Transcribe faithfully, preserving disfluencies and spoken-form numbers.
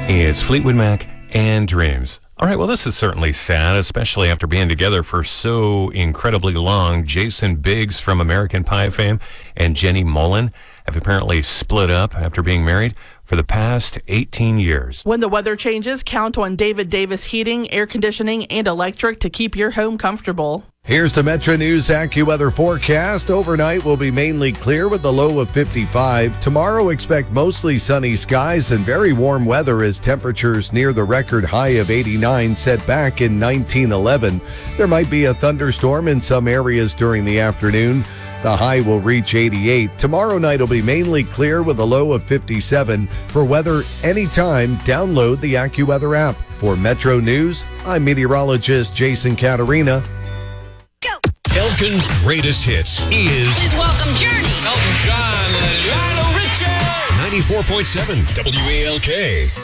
It's Fleetwood Mac and Dreams. All right, well, this is certainly sad, especially after being together for so incredibly long. Jason Biggs from American Pie fame and Jenny Mollen have apparently split up after being married for the past eighteen years. When the weather changes, count on David Davis Heating, Air Conditioning, and Electric to keep your home comfortable. Here's the Metro News AccuWeather forecast. Overnight will be mainly clear with a low of fifty-five. Tomorrow, expect mostly sunny skies and very warm weather as temperatures near the record high of eighty-nine set back in nineteen eleven. There might be a thunderstorm in some areas during the afternoon. The high will reach eighty-eight. Tomorrow night will be mainly clear with a low of fifty-seven. For weather anytime, download the AccuWeather app. For Metro News, I'm meteorologist Jason Caterina. Elkin's greatest hits is... Please welcome Journey. Elton John, Lionel Richie. ninety-four point seven W A L K.